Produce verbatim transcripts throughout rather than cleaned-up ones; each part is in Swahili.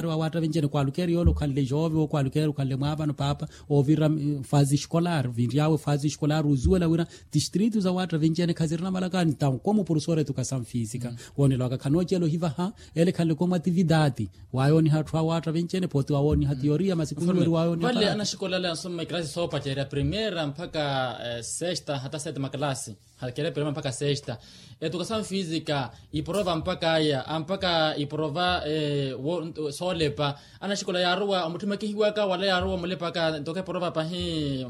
wa wata vencene qualquer yolo khalle jovem ou qualquer khalle mwaba no papa ou vira fase escolar vindiawe fase escolar uzuela wira distritos a wata vencene khazirna malakani então como professor de educação física mm. woni loka khanojelo hiva ha ele khalle como atividade wayoni hatwa wata vencene poti wawoni ha teoria masikuni wayoni pale ana escola la soma classe sopa ya primeira mpaka eh, sexta hata sétima classe hakele primeira mpaka sexta educação física iprova mpaka haya mpaka iprova eh, solepa ana escola ya ruwa umutima kihiwaka wala ya ruwa mulepa ka toke prova pa hi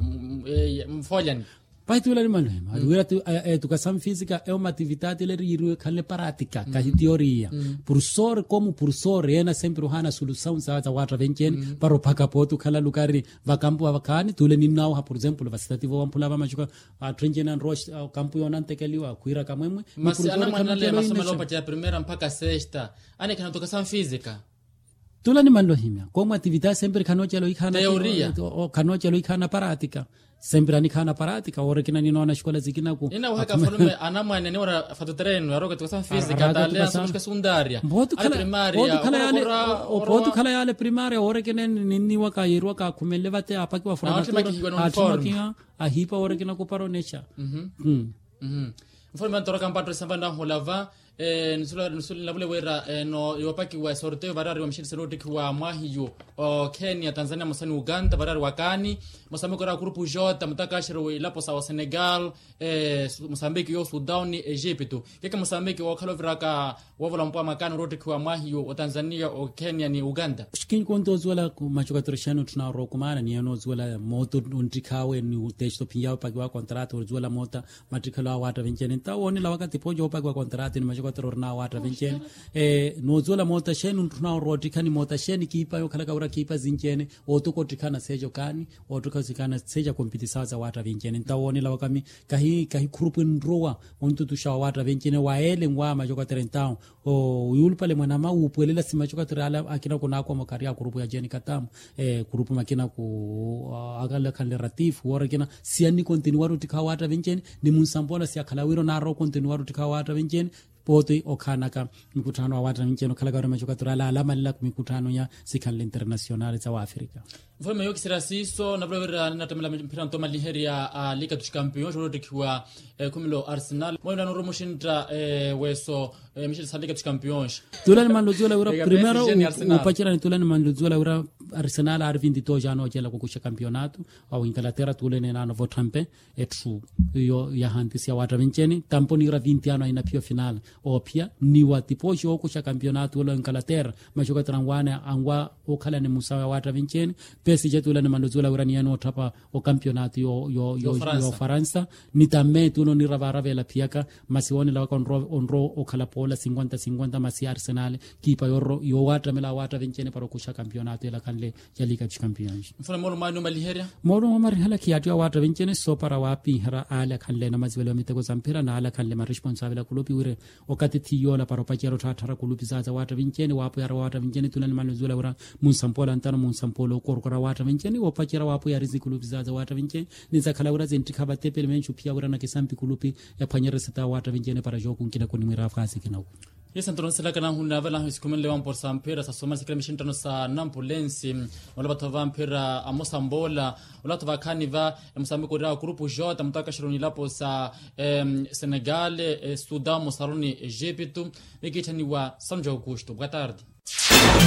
mfolani pai tu lari mano ma wira tu educação física é uma atividade leri iru khalle prática ka teoria professor como professor ena sempre hana solução za za wata vencene para paka potu khala lukari va campo avakani tule ninau ha por exemplo va stati vo ampula va machuka a trengena roch campo yonante keliwa kuira kamwemwe mas ana manale masomo lopa ya primeira mpaka sexta ana kana educação física tula ni mano himya como atividade sempre kanocha lo ikana teoria o kanocha lo ikana prática sempre ani kana prática ora kina ni nona escola zikina ku ina waka forume anama ne ora fatu treino ero que educação física da aliança busca secundária a primária botu kala yale o botu kala yale primária ora kina ninni waka yirwa ka kumelle vate apaki wa formatura a hipa ora kina ku paronecha mhm mhm informe tora kampato sambanda holava eh nusula nusula labule wera eh, no yopaki wa sorteo barari wa mshini seroti kwa mwahiyo o Kenya Tanzania musani Uganda barari wakani Mozambique ra grupo J mutaka shiro ilapo sawa Senegal eh Mozambique yo Sudan Egypt keke Mozambique wa khalovira ka wavola mpwa makano roti kwa mwahiyo o Tanzania o Kenya ni Uganda skin konto zwala ku machuka trishano tuna rokumana ni eno zwala moto ntikawe ni texto pinjao pagwa contrato zwala mota matrikala wata vencene ta woni la wakati pojo pagwa contrato ni quattro wata vencene eh nozola mota shenu tuna roti kani mota sheni kipa yo khala kaura kipa zincene otuko tikana sejo kani otuko zikana seja competição za wata vencene ntawoni la wakami kahi kahi group ndrowa onto tu shawa wata vencene waele ngwa majoka trentao o yulpale mwana ma upuelela sima choka trala akina kuna kwa makaria group ya jeni katam eh group makina ku agala kale ratif wora kina siani continuaru tikawata vencene ni munsambola sia khalawiro na ro continuaru tikawata vencene poti okhanaka mikutano wa wata vencene khala gara machoka trala alama la mikutano ya sikhan international za Afrika Vome yoki sirasiso na brawera na tamela mpira ntoma liheria a Liga dos Campeões ro dikiwa kumilo Arsenal mo na romushinta weso Michel sa Liga dos Campeões tulani mandozola ura primeiro upachira ni tulani mandozola ura Arsenal ar vinte-dois ano jela ko kusha campeonato au Inglaterra tulene na no votrampe etru yo ya handisi ya wata vencene tamponi ira vinte ano ina pio final o pia ni wati pojo kusha campeonato lo Inglaterra majoka trangwana angwa okhala ni musawa wata vencene pesi jetula ni mandozola ura ni ano tapa o campeonato yo yo yo yo Faransa ni tamme tuno ni ravara vela piaka masioni la onro onro okhala pola cinquanta cinquanta masi Arsenal kipa yo yo wata mela wata vencene para kusha campeonato la kanle ya Liga dos Campeões mfano moro manu maliheria moro mari hala kiatu ya wata vencene so para wapi hara ala kanle na mazwelo mitego zampira na ala kanle ma responsable kulupi ure okati tiyola para pachero tatara kulupi zaza wata vencene wapo ya wata vencene tunani mandozola ura munsampola ntano munsampola korkora wata vencene wapachera wapo ya riziki kulupi zaza wata vencene niza kala ura zentika batepele menchu pia ura na kisampi kulupi ya panyere sita wata vencene para joku nkina kuni mwira afasi kinau Yes, antono sila kana huna vela hisikumen lewan por sampera sa soma sikra mishin tano sa nampulensi wala batava mpera amosambola wala tava kaniva Mozambique ra grupo J mutaka shironi lapo sa em, Senegal eh, Sudan Mosaroni Egypto nikitani wa São Augusto. Boa tarde.